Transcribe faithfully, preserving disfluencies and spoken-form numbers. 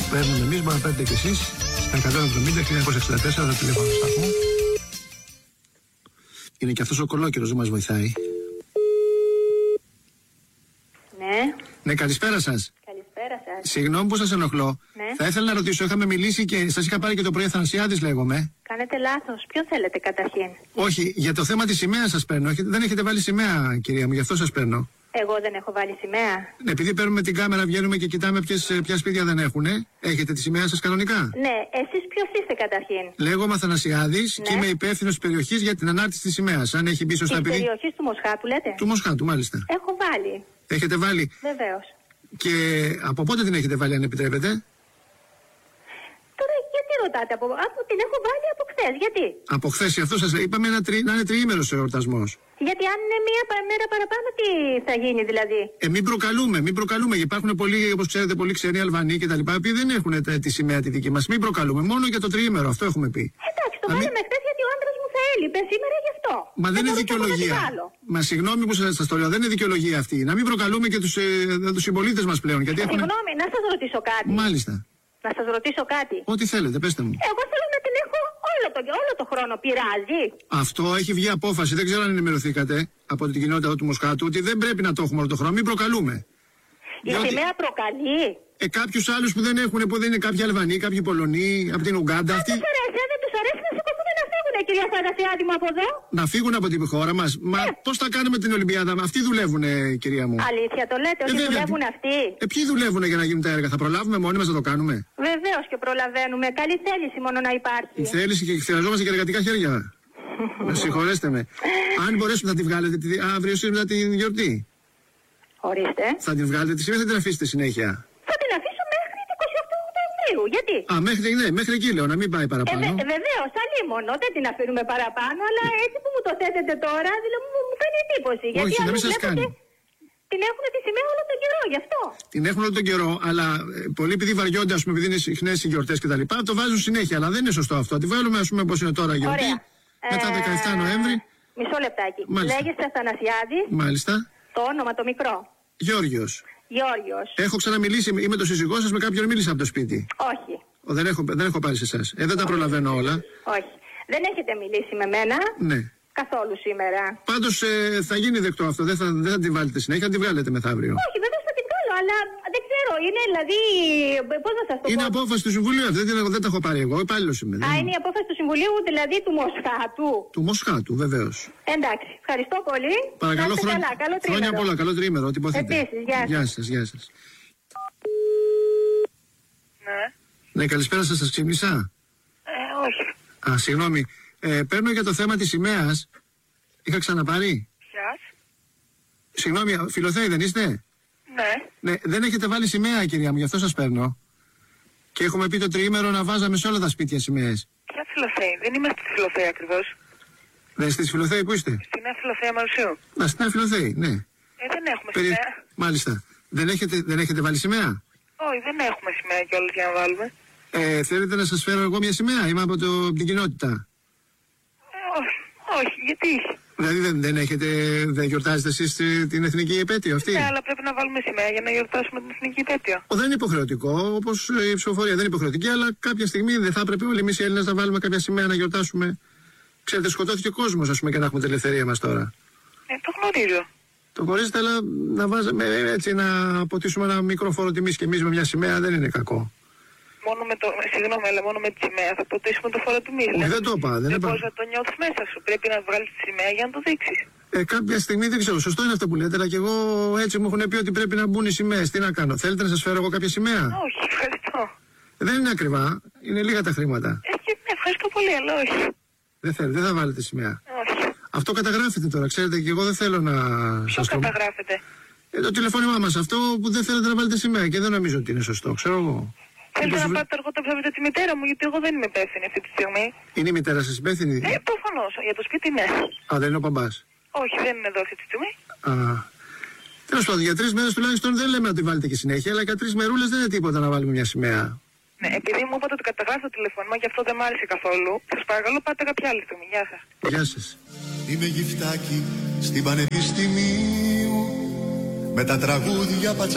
Παίρνουμε εμείς, μπορεί να παίρνετε κι εσείς. Στα εκατόν εβδομήντα χίλια εννιακόσια εξήντα τέσσερα το τηλέφωνο του σταθμού. Είναι και αυτός ο κολόκερος, δεν μας βοηθάει. Ναι. Ναι, καλησπέρα σας. Καλησπέρα σας. Συγγνώμη που σας ενοχλώ. Ναι. Θα ήθελα να ρωτήσω, είχαμε μιλήσει και σας είχα πάρει και το πρωί, Αθανασιάδης λέγομαι. Κάνετε λάθος. Ποιο θέλετε καταρχήν? Όχι, για το θέμα της σημαίας σας παίρνω. Έχετε- Δεν έχετε βάλει σημαία, κυρία μου, γι' αυτό σας παίρνω. Εγώ δεν έχω βάλει σημαία. Ναι, επειδή παίρνουμε την κάμερα, βγαίνουμε και κοιτάμε ποιες, ποια σπίτια δεν έχουν. Έχετε τη σημαία σας κανονικά? Ναι, εσείς ποιος είστε καταρχήν? Λέγομαι Αθανασιάδης Ναι. και είμαι υπεύθυνος της περιοχής για την ανάρτηση της σημαίας. Αν έχει μπει σωστά, Της επειδή. περιοχής του Μοσχάτου λέτε? Του Μοσχάτου, μάλιστα. Έχω βάλει. Έχετε βάλει. Βεβαίως. Και από πότε την έχετε βάλει, αν επιτρέπετε? Τώρα γιατί ρωτάτε? Από, από την έχω βάλει από χθες. Γιατί? Από χθες, αυτό σας λέει. Είπαμε να, τρι, να είναι τριήμερος ο εορτασμός. Γιατί αν είναι μία πα- μέρα παραπάνω, τι θα γίνει δηλαδή? Ε, μην προκαλούμε, μην προκαλούμε. Υπάρχουν πολλοί, όπως ξέρετε, πολλοί ξένοι Αλβανοί και τα λοιπά, που δεν έχουν τε- τη σημαία τη δική μας. Μην προκαλούμε. Μόνο για το τριήμερο, αυτό έχουμε πει. Εντάξει, το Να μην- βάλαμε χθες γιατί ο άντρας μου θα έλειπε σήμερα γι' αυτό. Μα δεν είναι μπορούσα εγώ να τη δικαιολογία. βάλω. Μα συγγνώμη που σας, σας το λέω, δεν είναι δικαιολογία αυτή. Να μην προκαλούμε και τους, ε, τους συμπολίτες μας πλέον. Γιατί έχουν... Συγγνώμη, να σας ρωτήσω κάτι. Μάλιστα. Να σας ρωτήσω κάτι. Ό,τι θέλετε, πέστε μου. Εγώ θέλω να την έχω όλο το, όλο το χρόνο. Πειράζει? Αυτό έχει βγει απόφαση, δεν ξέρω αν ενημερωθήκατε από την κοινότητα του Μοσχάτου, ότι δεν πρέπει να το έχουμε όλο το χρόνο. Μην προκαλούμε. Η σημαία προκαλεί. Ε, κάποιους άλλους που δεν έχουν, που δεν είναι κάποιοι Αλβανοί, κάποιοι Πολωνοί, από την Ουγκάντα. Αν Αυτοί... τους αρέσει, αν δεν τους αρέσει να σηκωθούν να φύγουν, κυρία Θανασιάδη μου, από εδώ. Να φύγουν από την χώρα μας. Μα πώς θα κάνουμε την Ολυμπιάδα? Αυτοί δουλεύουν, κυρία μου. Αλήθεια το λέτε, ότι βέβαια. δουλεύουν αυτοί? Ε, ποιοι δουλεύουν για να γίνουν τα έργα? Θα προλάβουμε μόνοι μας να το κάνουμε? Βεβαίως και προλαβαίνουμε. Καλή θέληση μόνο να υπάρχει. Η θέληση και χρειαζόμαστε και εργατικά χέρια. Με συγχωρέστε με. Αν μπορέσουμε να τη βγάλετε τη- αύριο εσείς μετά την γιορτή. Ορίστε. Θα την βγάλετε τη σημαία, θα την αφήσετε συνέχεια? Θα την αφήσω μέχρι την εικοστή ογδόη Οκτωβρίου. Γιατί? Α, μέχρι, ναι, μέχρι εκεί λέω, να μην πάει Ε, παραπάνω. βε, βεβαίως, αλίμονο, δεν την αφήνουμε παραπάνω, αλλά έτσι που μου το θέτετε τώρα, δηλαδή μου, μου κάνει εντύπωση. Γιατί Όχι, να αλλού μην σας βλέπω κάνει. και την έχουν τη σημαία όλο τον καιρό, γι' αυτό. Την έχουν όλο τον καιρό, αλλά ε, πολλοί επειδή βαριόνται, ας πούμε, επειδή είναι συχνές οι γιορτές κτλ., το βάζουν συνέχεια. Αλλά δεν είναι σωστό αυτό. Τη βάλουμε, ας πούμε, πώς είναι τώρα η γιορτή. Ωραία. Μετά Ε, δεκαεφτά Νοέμβρη. Μισό λεπτάκι. Μάλιστα. Λέγεσαι Αθανασιάδης, Μάλιστα. το όνομα το μικρό. Γιώργιος. Γιώργιος. Έχω ξαναμιλήσει, είμαι το σύζυγό σας, με κάποιον μίλησα από το σπίτι. Όχι. Ο, δεν, έχω, δεν έχω πάρει σε εσάς. Ε, δεν τα προλαβαίνω όλα. Όχι. Δεν έχετε μιλήσει με μένα Ναι. καθόλου σήμερα. Πάντως ε, θα γίνει δεκτό αυτό. Δεν θα, δεν θα τη βάλετε συνέχεια, θα τη βγάλετε μεθαύριο. Όχι, βέβαια θα την βγάλω, αλλά δεν ξέρω. Είναι δηλαδή. Πώς να σας το Είναι πω. απόφαση του Συμβουλίου αυτή, δεν, δεν τα έχω πάρει εγώ. Υπάλληλος είμαι. Α, δεν- είναι η απόφαση του Συμβουλίου, δηλαδή του Μοσχάτου. Του Μοσχάτου, βεβαίως. Εντάξει, ευχαριστώ πολύ. Παρακαλώ, Να είστε χρόνια, καλά. Καλό χρόνια τρίμηνο. πολλά, καλό τρίμηνο, ό,τι υποθείτε. Επίσης, γεια σας. Γεια σας, γεια σας. Ναι. Ναι, καλησπέρα σας, σας ξύπνησα. Ε, όχι. Α, συγγνώμη. Ε, παίρνω για το θέμα της σημαίας. Είχα ξαναπάρει. Ποιας? Συγγνώμη, Φιλοθέη δεν είστε? Ναι. Ναι, δεν έχετε βάλει σημαία, κυρία μου, γι' αυτό σας παίρνω. Και έχουμε πει το τριήμερο να βάζαμε σε όλα τα σπίτια σημαίες. Ποια Φιλοθέη? Δεν είμαστε στη Φιλοθέη ακριβώς. Δεν είστε στη Φιλοθέη, πού είστε? Στην Νέα Φιλοθέη Μαρουσίου. Να, στην Νέα Φιλοθέη, ναι. Ε, δεν έχουμε Περι- σημαία. Μάλιστα. Δεν έχετε, δεν έχετε βάλει σημαία? Όχι, δεν έχουμε σημαία κιόλας για να βάλουμε. Ε, θέλετε να σας φέρω εγώ μια σημαία? Είμαι από, το, από την κοινότητα. Ε, όχι, όχι, γιατί? Δηλαδή δεν, δεν έχετε, δεν γιορτάζετε εσείς ε, την εθνική επέτειο αυτή? Ναι, αλλά πρέπει να βάλουμε σημαία για να γιορτάσουμε την εθνική επέτειο. Ο, δεν είναι υποχρεωτικό, όπως ε, η ψηφοφορία δεν είναι υποχρεωτική, αλλά κάποια στιγμή δεν θα έπρεπε όλοι εμείς οι Έλληνες να βάλουμε κάποια σημαία να γιορτάσουμε? Ξέρετε, σκοτώθηκε ο κόσμος, ας πούμε, και να έχουμε την ελευθερία μας τώρα. Ε, το γνωρίζω. Το γνωρίζετε, αλλά να βάζουμε ε, έτσι να αποτίσουμε ένα μικρό φόρο τιμής και εμείς με μια σημαία δεν είναι κακό. Μόνο με το. Συγγνώμη, αλλά μόνο με τη σημαία θα ποτίσουμε το φόρο του μήλου. Όχι, δεν το είπα. Δεν Δεν είπα. μπορείς να το νιώθεις μέσα σου. Πρέπει να βγάλεις τη σημαία για να το δείξεις. Ε, κάποια στιγμή δεν ξέρω, σωστό είναι αυτό που λέτε, αλλά και εγώ έτσι μου έχουν πει ότι πρέπει να μπουν οι σημαίες. Τι να κάνω, θέλετε να σας φέρω εγώ κάποια σημαία? Όχι, ευχαριστώ. Δεν είναι ακριβά, είναι λίγα τα χρήματα. Ε, και, ναι, ευχαριστώ πολύ, αλλά όχι. Δεν θέλετε, δεν θα βάλετε σημαία. Όχι. Αυτό καταγράφεται τώρα, ξέρετε, και εγώ δεν θέλω να Ποιο σας το... καταγράφεται? Ε, το τηλεφώνημά μας, αυτό που δεν θέλετε να βάλετε σημαία και δεν νομίζω ότι είναι σωστό, ξέρω εγώ. Θέλετε Όπως να βρε- πάτε αργότερα να βρείτε τη μητέρα μου, γιατί εγώ δεν είμαι υπεύθυνη αυτή τη στιγμή. Είναι η μητέρα σας υπεύθυνη? Ε, προφανώς. Για το σπίτι, ναι. Α, δεν είναι ο μπαμπάς. Όχι, δεν είναι εδώ αυτή τη στιγμή. Α. Τέλος πάντων, για τρεις μέρες τουλάχιστον δεν λέμε να τη βάλετε και συνέχεια, αλλά για τρεις μερούλες δεν είναι τίποτα να βάλουμε μια σημαία. Ναι, επειδή μου είπατε ότι καταγράφει το τηλεφώνημα και αυτό δεν μ' άρεσε καθόλου, σας παρακαλώ πάτε κάποια άλλη στιγμή. Γεια σας. Γεια σας. Είμαι γυφτάκι στην Πανεπιστημίου με τα τραγούδια πατσα